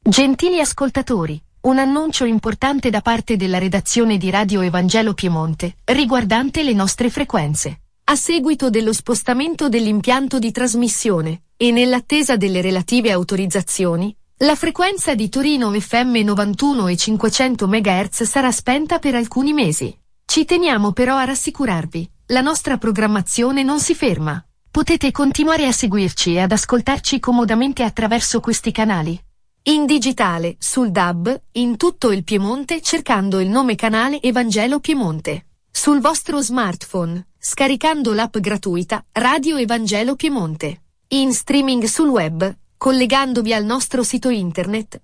Gentili ascoltatori, un annuncio importante da parte della redazione di Radio Evangelo Piemonte, riguardante le nostre frequenze. A seguito dello spostamento dell'impianto di trasmissione, e nell'attesa delle relative autorizzazioni, la frequenza di Torino FM 91 e 500 MHz sarà spenta per alcuni mesi. Ci teniamo però a rassicurarvi, la nostra programmazione non si ferma. Potete continuare a seguirci e ad ascoltarci comodamente attraverso questi canali. In digitale, sul DAB, in tutto il Piemonte cercando il nome canale Evangelo Piemonte. Sul vostro smartphone, scaricando l'app gratuita Radio Evangelo Piemonte. In streaming sul web, collegandovi al nostro sito internet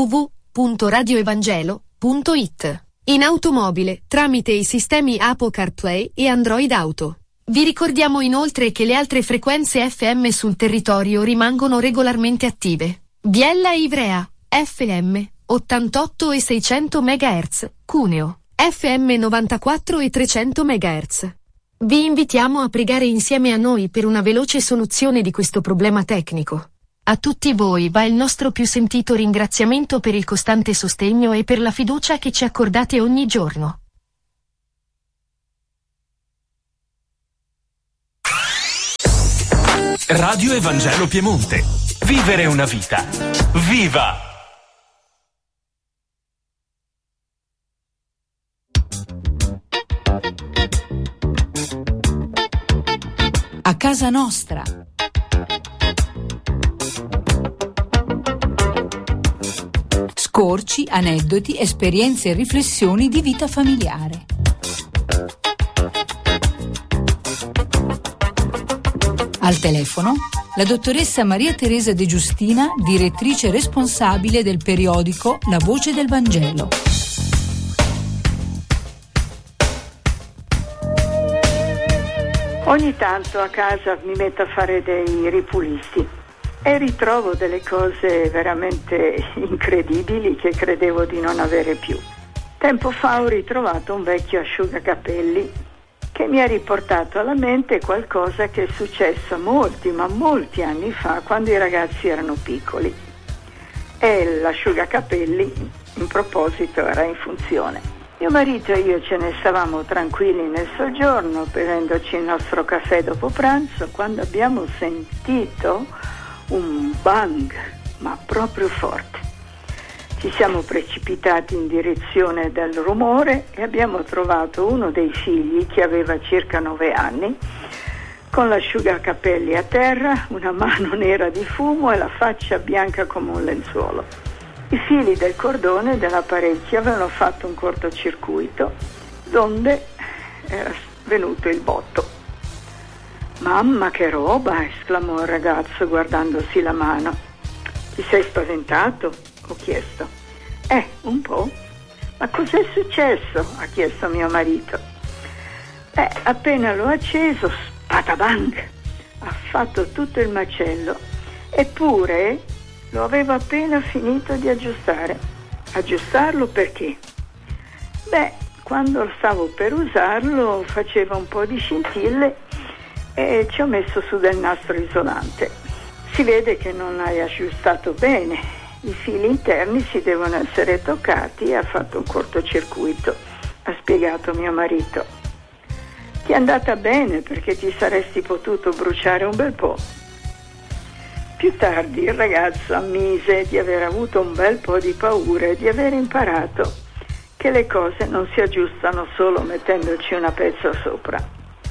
www.radioevangelo.it. In automobile, tramite i sistemi Apple CarPlay e Android Auto. Vi ricordiamo inoltre che le altre frequenze FM sul territorio rimangono regolarmente attive. Biella e Ivrea, FM, 88 e 600 MHz, Cuneo, FM 94 e 300 MHz. Vi invitiamo a pregare insieme a noi per una veloce soluzione di questo problema tecnico. A tutti voi va il nostro più sentito ringraziamento per il costante sostegno e per la fiducia che ci accordate ogni giorno. Radio Evangelo Piemonte. Vivere una vita viva! A casa nostra. Scorci, aneddoti, esperienze e riflessioni di vita familiare. Al telefono la dottoressa Maria Teresa De Giustina, direttrice responsabile del periodico La Voce del Vangelo. Ogni tanto a casa mi metto a fare dei ripulisti e ritrovo delle cose veramente incredibili che credevo di non avere più. Tempo fa ho ritrovato un vecchio asciugacapelli che mi ha riportato alla mente qualcosa che è successo molti anni fa, quando i ragazzi erano piccoli. E l'asciugacapelli, in proposito, era in funzione. Mio marito e io ce ne stavamo tranquilli nel soggiorno, bevendoci il nostro caffè dopo pranzo, quando abbiamo sentito un bang, ma proprio forte. Ci siamo precipitati in direzione del rumore e abbiamo trovato uno dei figli, che aveva circa 9 anni, con l'asciugacapelli a terra, una mano nera di fumo e la faccia bianca come un lenzuolo. I fili del cordone dell'apparecchio avevano fatto un cortocircuito, donde era venuto il botto. «Mamma, che roba!» esclamò il ragazzo guardandosi la mano. «Ti sei spaventato?» ho chiesto. Un po'. «Ma cos'è successo?» ha chiesto mio marito. Appena l'ho acceso, spatabang, ha fatto tutto il macello, eppure lo avevo appena finito di aggiustare. Aggiustarlo perché? Quando stavo per usarlo faceva un po' di scintille e ci ho messo su del nastro isolante. Si vede che non hai aggiustato bene. I fili interni si devono essere toccati e ha fatto un cortocircuito, ha spiegato mio marito. Ti è andata bene, perché ti saresti potuto bruciare un bel po'. Più tardi il ragazzo ammise di aver avuto un bel po' di paura e di aver imparato che le cose non si aggiustano solo mettendoci una pezza sopra.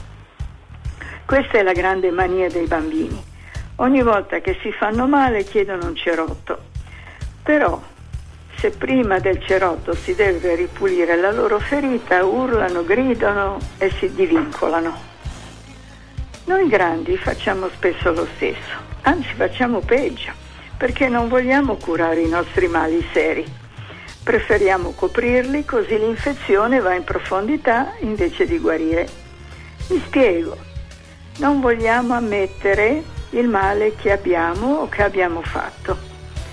Questa è la grande mania dei bambini. Ogni volta che si fanno male chiedono un cerotto. Però, se prima del cerotto si deve ripulire la loro ferita, urlano, gridano e si divincolano. Noi grandi facciamo spesso lo stesso, anzi facciamo peggio, perché non vogliamo curare i nostri mali seri. Preferiamo coprirli, così l'infezione va in profondità invece di guarire. Mi spiego, non vogliamo ammettere il male che abbiamo o che abbiamo fatto.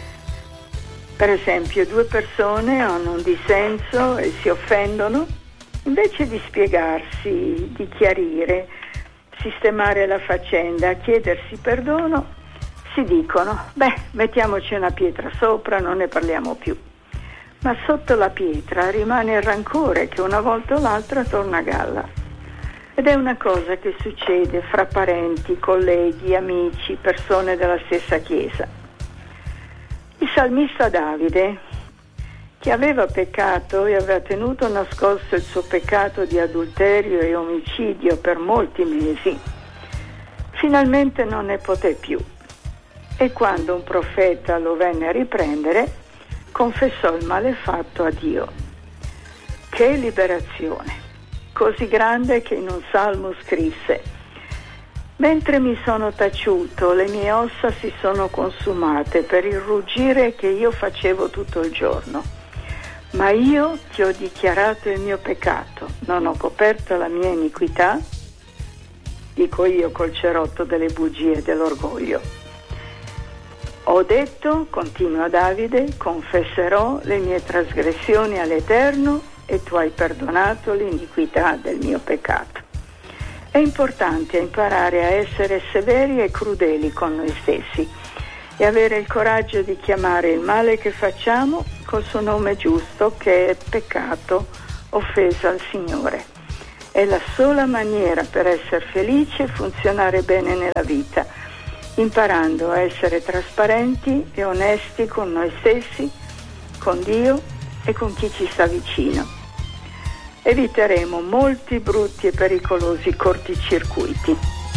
Per esempio, 2 persone hanno un dissenso e si offendono. Invece di spiegarsi, di chiarire, sistemare la faccenda, chiedersi perdono, si si dicono, mettiamoci una pietra sopra, non ne parliamo più. Ma sotto la pietra rimane il rancore che una volta o l'altra torna a galla. Ed è una cosa che succede fra parenti, colleghi, amici, persone della stessa chiesa. Il salmista Davide, che aveva peccato e aveva tenuto nascosto il suo peccato di adulterio e omicidio per molti mesi, finalmente non ne poté più. E quando un profeta lo venne a riprendere, confessò il male fatto a Dio. Che liberazione! Così grande che in un salmo scrisse: mentre mi sono taciuto, le mie ossa si sono consumate per il ruggire che io facevo tutto il giorno. Ma io ti ho dichiarato il mio peccato, non ho coperto la mia iniquità, dico io col cerotto delle bugie e dell'orgoglio. Ho detto, continua Davide, confesserò le mie trasgressioni all'Eterno e tu hai perdonato l'iniquità del mio peccato. È importante imparare a essere severi e crudeli con noi stessi e avere il coraggio di chiamare il male che facciamo col suo nome giusto, che è peccato, offesa al Signore. È la sola maniera per essere felici e funzionare bene nella vita, imparando a essere trasparenti e onesti con noi stessi, con Dio e con chi ci sta vicino. Eviteremo molti brutti e pericolosi corticircuiti.